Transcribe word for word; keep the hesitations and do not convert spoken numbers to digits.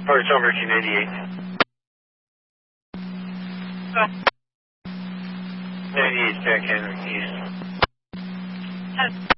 Parts over to ninety-eight. ninety-eight, Jack Henry, east.